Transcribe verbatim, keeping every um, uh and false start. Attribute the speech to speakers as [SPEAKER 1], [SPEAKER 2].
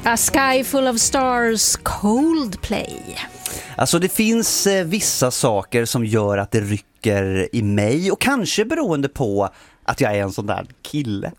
[SPEAKER 1] A Sky Full of Stars, Coldplay.
[SPEAKER 2] Alltså det finns eh, vissa saker som gör att det rycker i mig, och kanske beroende på att jag är en sån där kille.